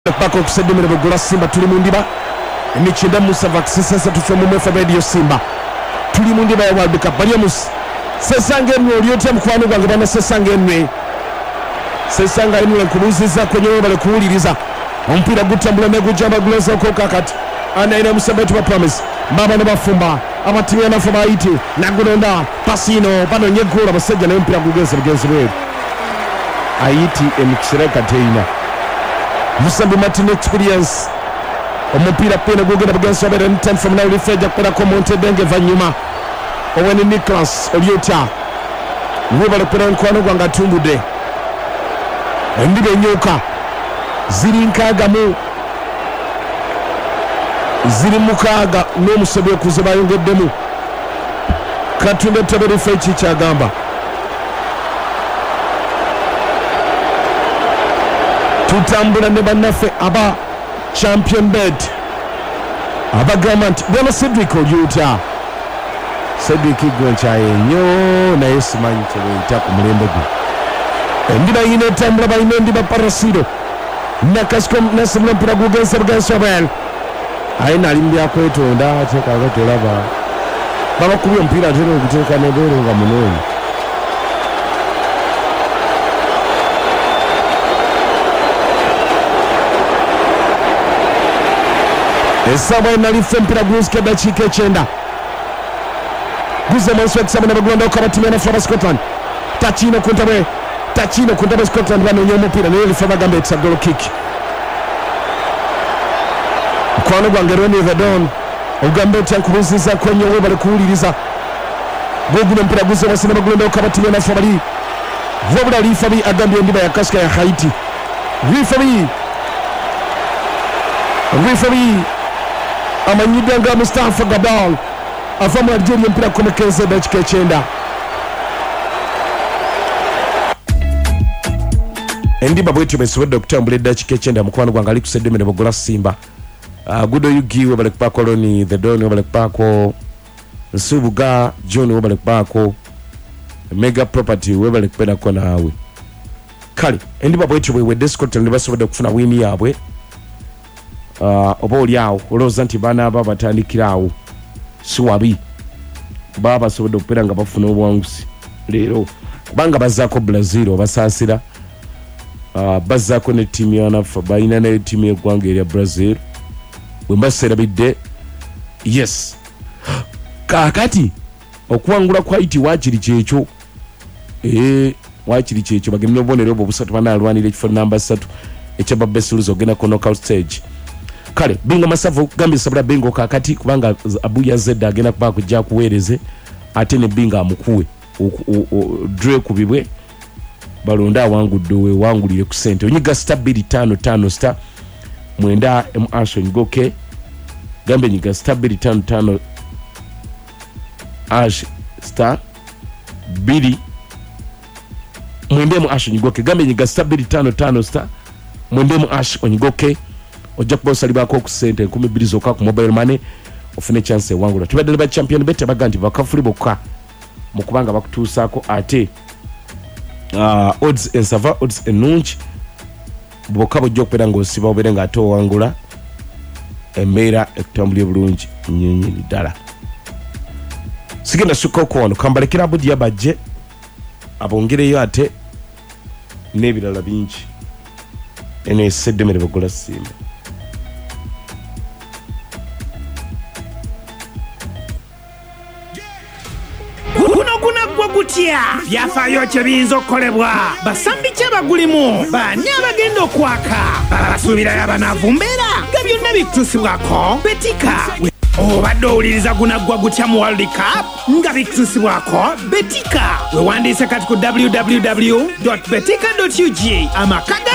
Pako kusedemere bugula Simba tuli mu ndiba emikinda Musa vaksisa tufe mu mefa radio Simba tuli mu ndiba ya World Cup Baliamus sesange nwe olyote mukwano gwange bana sesange nwe sesanga nwe kubuziza kwenye bale kuwuliriza ompira gutambula negujamba glosa ko kakati ana ina Musabetu wa promise baba ne bafumba abatiwe na fuma iti nagunonda pasino bano nyegula basajja ne mpira gugenze bwe aiti emkireka teina Musambi Martin experience omupira pena gugenda bugenso abere nten from now lifeja kora ko Montedenge vanyuma Owen Nicholas Olyota ngubale pena nkwano gwanga tumbude ndibe nyoka ziri nkaga mu ziri mukaga no musobe kuze bayongeddemu katunde tebere fechi kyagamba tutambula ne banaffe aba champion bed aba government bwana Cedric Olyota Cedric Gwenchaye nyo na Yesu manche wita ku mulembe gwe ndiba yine tambula bayine ndiba parasido nakaskom nasimula mpira gugenza bugenso bel aina alimbya kwetonda ateka gatolaba baba kubiyo mpira tero guteka nebero nga munoni Esaba nalife mpira guske dakika 9 Guze Manswek sabana bagunda ukabati na Flora Scotland Tachino kuntabe Scotland bano nyomo mpira nele fava gambe it's a goal kick Kwano gwangeroni the Don ugambe tankuruziza kwenye webale kuuliriza Goguna mpira guze wasina bagunda ukabati na Flora Vobla Rifabi agambye ndiba ya kaska ya Haiti Rifabi amanyidanga Mustafa Gabal afamu Algeria mpira komekeze dakika 9 Endiba bwetu besuwede okutambula dakika 9 mukwano gwanga ali kusedemere bugula Simba Gudo Yugi webale kupako Loni the Don webale kupako Nsubuga John webale kupako Mega Property webale kupena kwa na hawe Kali endiba bwetu wewe Descott ndibasuwede kufuna wini yabwe oba oliawo olowooza nti baana aba batandikiraawo siwabi baba basobodde okubeera nga bafuna obuwanguzi leero kubanga bazzaako Brazil obasaasira bazzaako ne ttiimu yanafa balina ne ttiimu y'eggwanga erya Brazil bwe mbaserabidde yes kaakati okuwangula kwa Haiti waakiri kyekyo waakiri kyekyo bagenda obubonero obwo busatu banaalwanira ekifo namba 3 ekyaba Besuluzi ogenda ku knockout stage Kale bingo masavu gambi sabula bingo kakati kubanga Abuya Zedda agenda kuba kujja kuweereze ate ne binga amukuwe dre kubibwe balonda wanguddowe wangulire ku sente onyiga stability 55 star mwenda Ashon Goke gambe nyiga stability 55 ash star bili mwende Ashon Goke gambe nyiga stability 55 star mwende Ashon Goke ojja kubosa libako ku sente 12 zokka ku mobile money ofune chance wangula tubadde ba champion bette baganti bakafuli bokka mukubanga bakutuusako ate odds ensava odds enungi bokka bojja okupera ng'osiba obere nga ate owangula embeera ekutambulye bulungi nnyonyi ddala sigenda sukka okwono kambalekera abudi yabajje abongereyo ate n'ebirala bingi eno eseddemere bagula Simba Byafaayo kye biyinza okukolebwa basambi kye bagulimu bani abagenda okwaka babasuubirayo abanaavu mbeera nga byonna bikutusibwako Betika obadde owuliriza gunaggwa gutya mu World Cup nga bikutusibwako Betika wewandiise kati ku www.betika.ug amaka